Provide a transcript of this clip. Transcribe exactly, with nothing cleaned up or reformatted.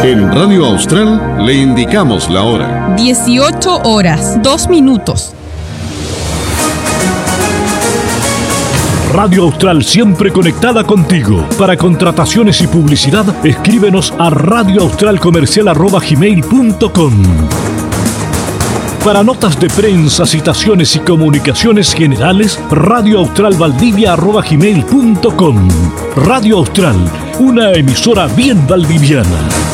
En Radio Austral le indicamos la hora. dieciocho horas, dos minutos. Radio Austral, siempre conectada contigo. Para contrataciones y publicidad, escríbenos a radioaustralcomercial arroba gmail punto com. Para notas de prensa, citaciones y comunicaciones generales, radioaustralvaldivia arroba gmail punto com. Radio Austral, una emisora bien valdiviana.